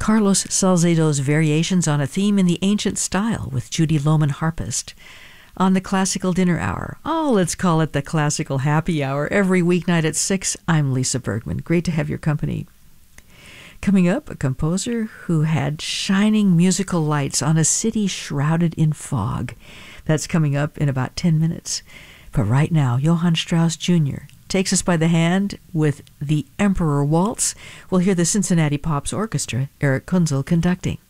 Carlos Salcedo's Variations on a Theme in the Ancient Style with Judy Lohman, harpist. On the Classical Dinner Hour, let's call it the Classical Happy Hour, every weeknight at 6, I'm Lisa Bergman. Great to have your company. Coming up, a composer who had shining musical lights on a city shrouded in fog. That's coming up in about 10 minutes. But right now, Johann Strauss Jr. takes us by the hand with The Emperor Waltz. We'll hear the Cincinnati Pops Orchestra, Eric Kunzel conducting.